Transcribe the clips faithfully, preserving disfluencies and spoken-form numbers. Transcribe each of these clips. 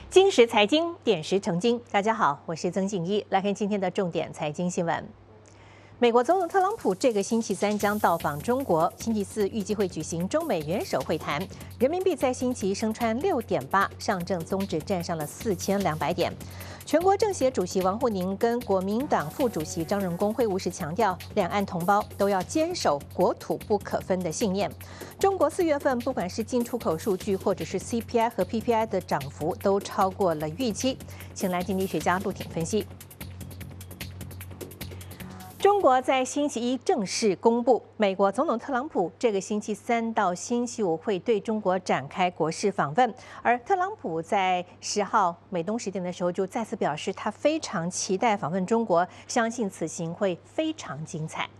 金石财经，点石成金。大家好，我是曾静一，来看今天的重点财经新闻。美国总统特朗普这个星期三将到访中国，星期四预计会举行中美元首会谈。人民币在星期一升穿六点八，上证综指站上了四千两百点。全国政协主席王沪宁跟国民党副主席张荣恭会晤时强调，两岸同胞都要坚守国土不可分的信念。中国四月份不管是进出口数据，或者是 C P I 和 P P I 的涨幅，都超过了预期。请来经济学家陆挺分析。中国在星期一正式公布，美国总统特朗普这个星期三到星期五会对中国展开国事访问。而特朗普在十号美东时间的时候就再次表示，他非常期待访问中国，相信此行会非常精彩。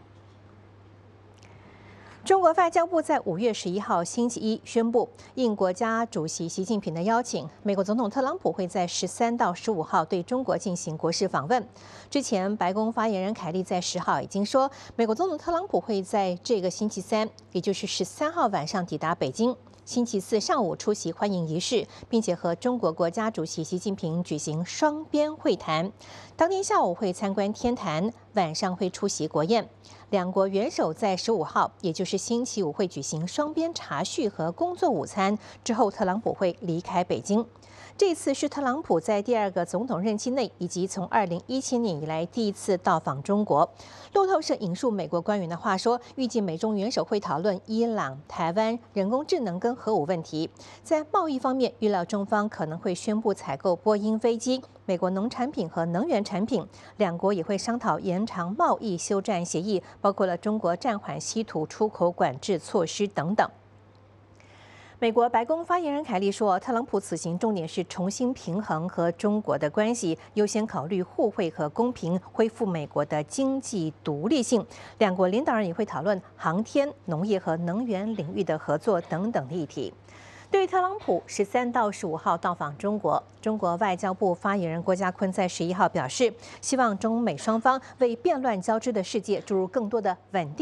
中国外交部在五月十一号星期一宣布，应国家主席习近平的邀请，美国总统特朗普会在十三到十五号对中国进行国事访问。之前，白宫发言人凯利在十号已经说，美国总统特朗普会在这个星期三，也就是十三号晚上抵达北京。星期四上午出席欢迎仪式，并且和中国国家主席习近平举行双边会谈。当天下午会参观天坛，晚上会出席国宴。两国元首在十五号，也就是星期五会举行双边茶叙和工作午餐，之后特朗普会离开北京。这次是特朗普在第二个总统任期内，以及从二零一七年以来第一次到访中国。路透社引述美国官员的话说，预计美中元首会讨论伊朗、台湾、人工智能跟核武问题。在贸易方面，预料中方可能会宣布采购波音飞机、美国农产品和能源产品。两国也会商讨延长贸易休战协议，包括了中国暂缓稀土出口管制措施等等。美国白宫发言人凯利说，特朗普此行重点是重新平衡和中国的关系，优先考虑互惠和公平，恢复美国的经济独立性。两国领导人也会讨论航天、农业和能源领域的合作等等的议题。对于特朗普十三到十五号到访中国，中国外交部发言人郭家坤在十一号表示，希望中美双方为变乱交织的世界注入更多的稳定。